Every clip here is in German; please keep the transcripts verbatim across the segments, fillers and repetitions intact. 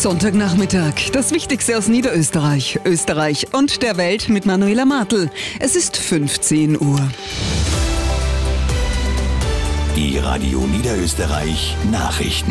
Sonntagnachmittag. Das Wichtigste aus Niederösterreich, Österreich und der Welt mit Manuela Martl. Es ist fünfzehn Uhr. Die Radio Niederösterreich Nachrichten.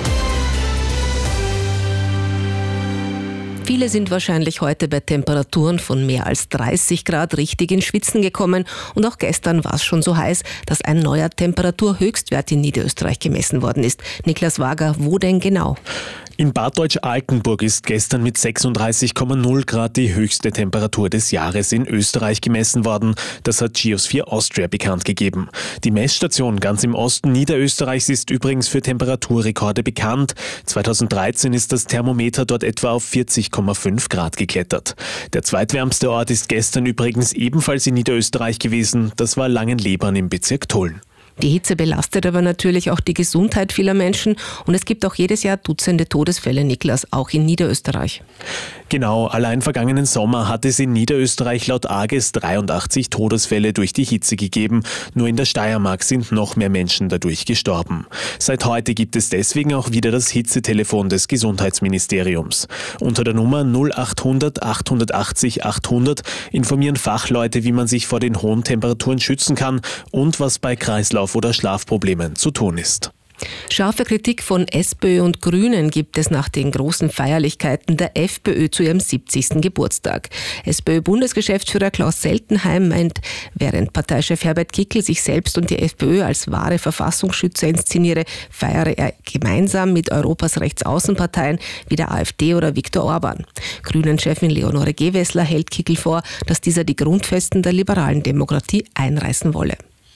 Viele sind wahrscheinlich heute bei Temperaturen von mehr als dreißig Grad richtig ins Schwitzen gekommen. Und auch gestern war es schon so heiß, dass ein neuer Temperaturhöchstwert in Niederösterreich gemessen worden ist. Niklas Wager, wo denn genau? In Bad Deutsch-Altenburg ist gestern mit sechsunddreißig Komma null Grad die höchste Temperatur des Jahres in Österreich gemessen worden. Das hat Geosphere Austria bekannt gegeben. Die Messstation ganz im Osten Niederösterreichs ist übrigens für Temperaturrekorde bekannt. zweitausenddreizehn ist das Thermometer dort etwa auf vierzig Komma fünf Grad geklettert. Der zweitwärmste Ort ist gestern übrigens ebenfalls in Niederösterreich gewesen. Das war Langenlebern im Bezirk Tulln. Die Hitze belastet aber natürlich auch die Gesundheit vieler Menschen und es gibt auch jedes Jahr Dutzende Todesfälle, Niklas, auch in Niederösterreich. Genau, allein vergangenen Sommer hat es in Niederösterreich laut AGES dreiundachtzig Todesfälle durch die Hitze gegeben. Nur in der Steiermark sind noch mehr Menschen dadurch gestorben. Seit heute gibt es deswegen auch wieder das Hitzetelefon des Gesundheitsministeriums. Unter der Nummer null achthundert achthundertachtzig achthundert informieren Fachleute, wie man sich vor den hohen Temperaturen schützen kann und was bei Kreislauf- oder Schlafproblemen zu tun ist. Scharfe Kritik von SPÖ und Grünen gibt es nach den großen Feierlichkeiten der FPÖ zu ihrem siebzigsten Geburtstag. SPÖ-Bundesgeschäftsführer Klaus Seltenheim meint, während Parteichef Herbert Kickl sich selbst und die FPÖ als wahre Verfassungsschützer inszeniere, feiere er gemeinsam mit Europas Rechtsaußenparteien wie der AfD oder Viktor Orban. Grünen-Chefin Leonore Gewessler hält Kickl vor, dass dieser die Grundfesten der liberalen Demokratie einreißen wolle.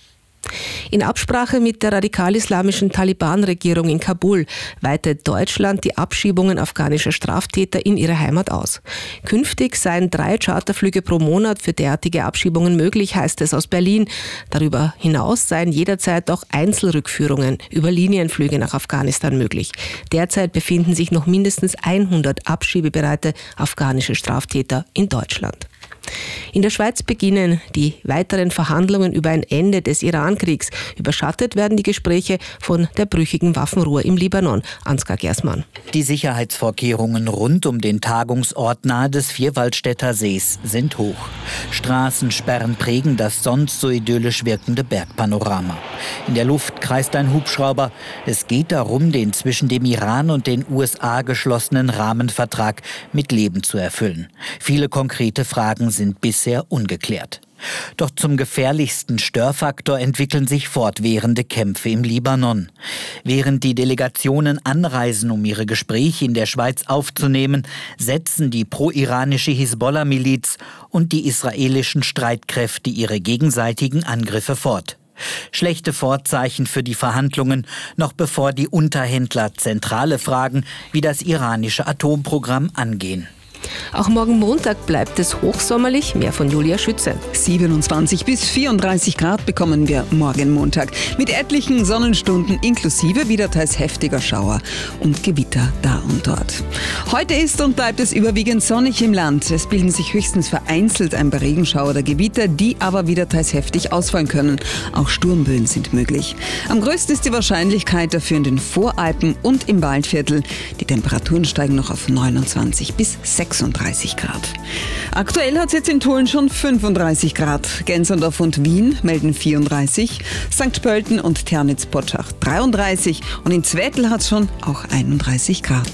In Absprache mit der radikal-islamischen Taliban-Regierung in Kabul weitet Deutschland die Abschiebungen afghanischer Straftäter in ihre Heimat aus. Künftig seien drei Charterflüge pro Monat für derartige Abschiebungen möglich, heißt es aus Berlin. Darüber hinaus seien jederzeit auch Einzelrückführungen über Linienflüge nach Afghanistan möglich. Derzeit befinden sich noch mindestens hundert abschiebebereite afghanische Straftäter in Deutschland. In der Schweiz beginnen die weiteren Verhandlungen über ein Ende des Iran-Kriegs. Überschattet werden die Gespräche von der brüchigen Waffenruhe im Libanon. Ansgar Gersmann. Die Sicherheitsvorkehrungen rund um den Tagungsort nahe des Vierwaldstätter Sees sind hoch. Straßensperren prägen das sonst so idyllisch wirkende Bergpanorama. In der Luft kreist ein Hubschrauber. Es geht darum, den zwischen dem Iran und den U S A geschlossenen Rahmenvertrag mit Leben zu erfüllen. Viele konkrete Fragen sind bisher ungeklärt. Doch zum gefährlichsten Störfaktor entwickeln sich fortwährende Kämpfe im Libanon. Während die Delegationen anreisen, um ihre Gespräche in der Schweiz aufzunehmen, setzen die pro-iranische Hisbollah-Miliz und die israelischen Streitkräfte ihre gegenseitigen Angriffe fort. Schlechte Vorzeichen für die Verhandlungen, noch bevor die Unterhändler zentrale Fragen wie das iranische Atomprogramm angehen. Auch morgen Montag bleibt es hochsommerlich, mehr von Julia Schütze. siebenundzwanzig bis vierunddreißig Grad bekommen wir morgen Montag. Mit etlichen Sonnenstunden inklusive wieder teils heftiger Schauer und Gewitter da und dort. Heute ist und bleibt es überwiegend sonnig im Land. Es bilden sich höchstens vereinzelt ein paar Regenschauer oder Gewitter, die aber wieder teils heftig ausfallen können. Auch Sturmböen sind möglich. Am größten ist die Wahrscheinlichkeit dafür in den Voralpen und im Waldviertel. Die Temperaturen steigen noch auf neunundzwanzig bis sechsunddreißig Grad. Aktuell hat es jetzt in Tulln schon fünfunddreißig Grad. Gensendorf und Wien melden vierunddreißig, Sankt Pölten und Ternitz-Potschach dreiunddreißig und in Zwettl hat es schon auch einunddreißig Grad.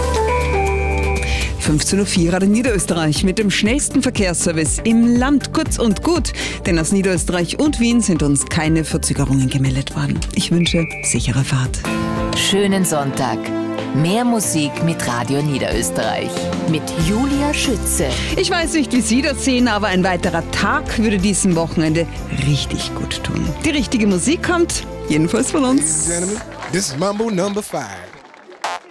fünfzehn Uhr vier Radio Niederösterreich mit dem schnellsten Verkehrsservice im Land. Kurz und gut, denn aus Niederösterreich und Wien sind uns keine Verzögerungen gemeldet worden. Ich wünsche sichere Fahrt. Schönen Sonntag. Mehr Musik mit Radio Niederösterreich. Mit Julia Schütze. Ich weiß nicht, wie Sie das sehen, aber ein weiterer Tag würde diesem Wochenende richtig gut tun. Die richtige Musik kommt, jedenfalls von uns. This is Mambo number five.